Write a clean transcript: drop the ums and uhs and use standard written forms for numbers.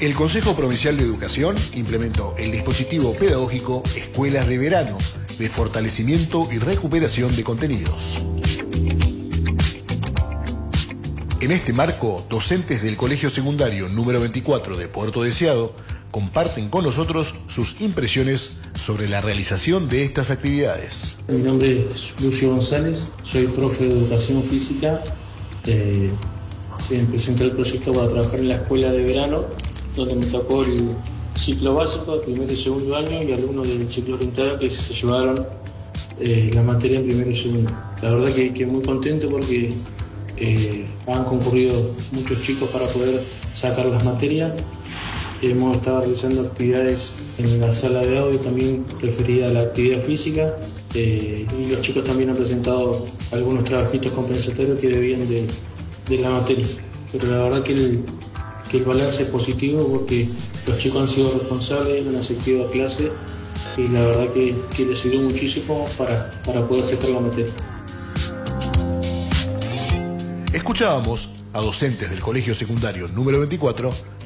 El Consejo Provincial de Educación implementó el dispositivo pedagógico Escuelas de Verano, de fortalecimiento y recuperación de contenidos. En este marco, docentes del Colegio Secundario número 24 de Puerto Deseado comparten con nosotros sus impresiones sobre la realización de estas actividades. Mi nombre es Lucio González, soy profe de Educación Física. Presenté el proyecto para trabajar en la escuela de verano, donde me tocó el ciclo básico, el primero y segundo año, y alumnos del ciclo orientado que se llevaron la materia en primero y segundo. La verdad que muy contento porque han concurrido muchos chicos para poder sacar las materias. Hemos estado realizando actividades en la sala de audio también referida a la actividad física, y los chicos también han presentado algunos trabajitos compensatorios que debían de la materia. Pero la verdad que el balance es positivo porque los chicos han sido responsables, han asistido a clase y la verdad que les sirvió muchísimo para poder sacar la materia. Escuchábamos a docentes del Colegio Secundario número 24